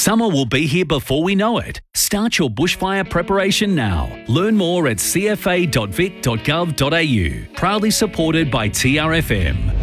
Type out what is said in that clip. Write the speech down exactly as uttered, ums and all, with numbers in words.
Summer will be here before we know it. Start your bushfire preparation now. Learn more at c f a dot vic dot gov dot a u. Proudly supported by T R F M.